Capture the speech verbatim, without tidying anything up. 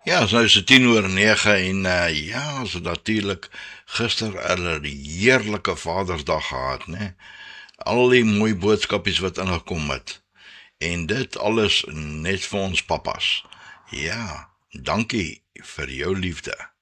Ja, is nou so tien oor nege en uh, ja, ons het natuurlik gister 'n heerlike Vadersdag gehad, né? Al die mooi boodskapies wat ingekom het. En dit alles net vir ons pappas. Ja, dankie vir jou liefde.